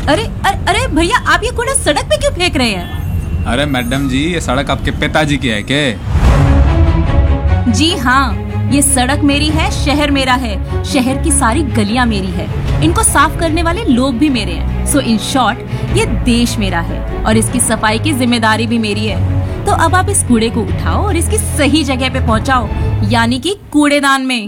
अरे अरे अरे भैया, आप ये कूड़ा सड़क पे क्यों फेंक रहे हैं? अरे मैडम जी, ये सड़क आपके पिताजी की है क्या? जी हाँ, ये सड़क मेरी है, शहर मेरा है, शहर की सारी गलियां मेरी है, इनको साफ करने वाले लोग भी मेरे हैं। सो इन शॉर्ट, ये देश मेरा है और इसकी सफाई की जिम्मेदारी भी मेरी है। तो अब आप इस कूड़े को उठाओ और इसकी सही जगह पे पहुंचाओ, यानी कि कूड़ेदान में।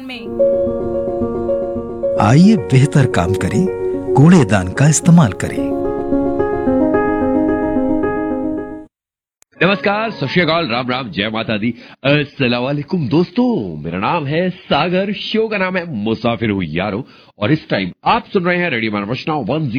आइए बेहतर काम करें, कूड़ेदान का इस्तेमाल करें। नमस्कार, सत श्री अकाल, राम राम, जय माता दी, अस्सलाम वालेकुम दोस्तों। मेरा नाम है सागर, शो का नाम है मुसाफिर हूँ यारो, और इस टाइम आप सुन रहे हैं रेडियो मानवशना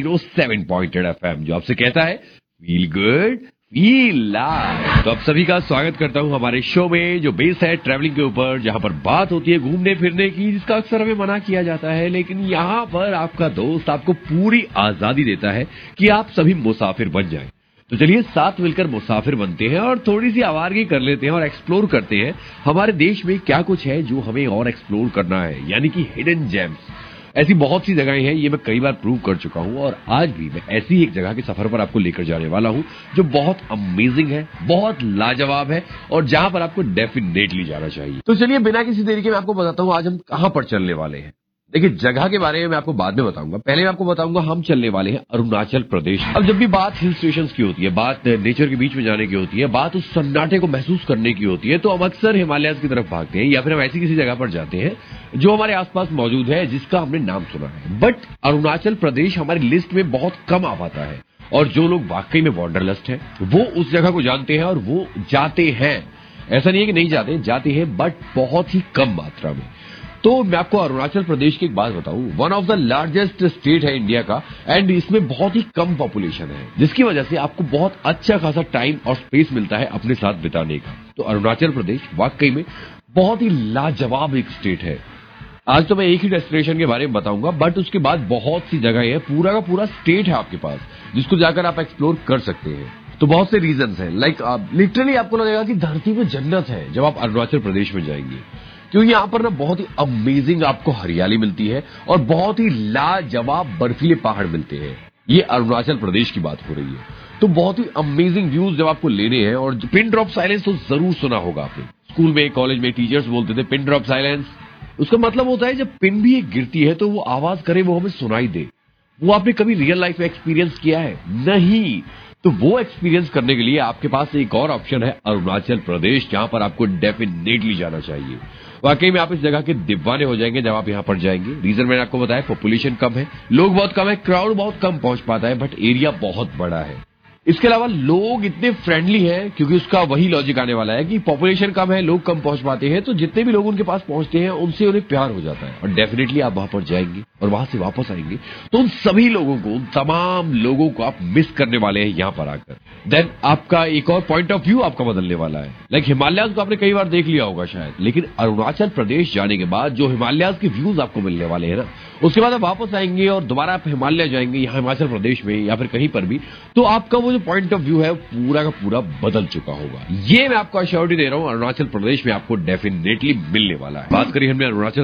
107.8 FM, जो आपसे कहता है फील गुड फील लाइव। तो आप सभी का स्वागत करता हूं हमारे शो में, जो बेस है ट्रैवलिंग के ऊपर, जहां पर बात होती है घूमने फिरने की, जिसका अक्सर हमें मना किया जाता है, लेकिन यहां पर आपका दोस्त आपको पूरी आजादी देता है कि आप सभी मुसाफिर बन जाएं। तो चलिए साथ मिलकर मुसाफिर बनते हैं और थोड़ी सी आवारगी कर लेते हैं और एक्सप्लोर करते हैं हमारे देश में क्या कुछ है जो हमें और एक्सप्लोर करना है, यानी कि हिडन जेम्स। ऐसी बहुत सी जगहें हैं, ये मैं कई बार प्रूव कर चुका हूं, और आज भी मैं ऐसी एक जगह के सफर पर आपको लेकर जाने वाला हूं जो बहुत अमेजिंग है, बहुत लाजवाब है, और जहां पर आपको डेफिनेटली जाना चाहिए। तो चलिए बिना किसी देरी के मैं आपको बताता हूं आज हम कहां पर चलने वाले हैं। देखिए, जगह के बारे में मैं आपको बाद में बताऊंगा, पहले मैं आपको बताऊंगा हम चलने वाले हैं अरुणाचल प्रदेश। अब जब भी बात हिल स्टेशंस की होती है, बात नेचर के बीच में जाने की होती है, बात उस सन्नाटे को महसूस करने की होती है, तो हम अक्सर हिमालयस की तरफ भागते हैं, या फिर हम ऐसी किसी जगह पर जाते हैं जो हमारे आसपास मौजूद है, जिसका हमने नाम सुना है। बट अरुणाचल प्रदेश हमारी लिस्ट में बहुत कम आ पाता है, और जो लोग वाकई में बॉर्डरलिस्ट हैं वो उस जगह को जानते हैं और वो जाते हैं। ऐसा नहीं है कि नहीं जाते, जाते हैं, बट बहुत ही कम मात्रा में। तो मैं आपको अरुणाचल प्रदेश की एक बात बताऊं, one of the largest state है इंडिया का, एंड इसमें बहुत ही कम पॉपुलेशन है, जिसकी वजह से आपको बहुत अच्छा खासा टाइम और स्पेस मिलता है अपने साथ बिताने का। तो अरुणाचल प्रदेश वाकई में बहुत ही लाजवाब एक स्टेट है। आज तो मैं एक ही डेस्टिनेशन के बारे में बताऊंगा, बट उसके बाद बहुत सी जगह है, पूरा का पूरा स्टेट है आपके पास, जिसको जाकर आप एक्सप्लोर कर सकते हैं। तो बहुत से रीजंस हैं, लाइक लिटरली आपको लगेगा कि धरती में जन्नत है जब आप अरुणाचल प्रदेश में जाएंगे, क्योंकि यहाँ पर ना बहुत ही अमेजिंग आपको हरियाली मिलती है और बहुत ही लाजवाब बर्फीले पहाड़ मिलते हैं। ये अरुणाचल प्रदेश की बात हो रही है। तो बहुत ही अमेजिंग व्यूज जब आपको लेने हैं, और पिन ड्रॉप साइलेंस तो जरूर सुना होगा आपने, स्कूल में कॉलेज में टीचर्स बोलते थे पिन ड्रॉप साइलेंस। उसका मतलब होता है जब पिन भी एक गिरती है तो वो आवाज करे, वो हमें सुनाई दे। वो आपने कभी रियल लाइफ में एक्सपीरियंस किया है? नहीं। तो वो एक्सपीरियंस करने के लिए आपके पास एक और ऑप्शन है, अरुणाचल प्रदेश, जहां पर आपको डेफिनेटली जाना चाहिए। वाकई में आप इस जगह के दीवाने हो जाएंगे जब आप यहां पर जाएंगे। रीजन मैंने आपको बताया, पॉपुलेशन कम है, लोग बहुत कम है, क्राउड बहुत कम पहुंच पाता है, बट एरिया बहुत बड़ा है। इसके अलावा लोग इतने फ्रेंडली हैं, क्योंकि उसका वही लॉजिक आने वाला है कि पॉपुलेशन कम है, लोग कम पहुंच पाते हैं, तो जितने भी लोग उनके पास पहुंचते हैं उनसे उन्हें प्यार हो जाता है, और डेफिनेटली आप वहां पर जाएंगे और वहां से वापस आएंगे तो उन सभी लोगों को, उन तमाम लोगों को आप मिस करने वाले हैं यहां पर आकर। देन आपका एक और पॉइंट ऑफ व्यू आपका बदलने वाला है। लाइक हिमालयाज को आपने कई बार देख लिया होगा शायद, लेकिन अरुणाचल प्रदेश जाने के बाद जो हिमालयाज के व्यूज आपको मिलने वाले हैं ना, उसके बाद आप वापस आएंगे और दोबारा आप हिमालय जाएंगे, यहाँ हिमाचल प्रदेश में या फिर कहीं पर भी, तो आपका वो जो पॉइंट ऑफ व्यू है पूरा का पूरा बदल चुका होगा। ये मैं आपको अश्योरिटी दे रहा हूँ, अरुणाचल प्रदेश में आपको डेफिनेटली मिलने वाला है। बात करिए हमने अरुणाचल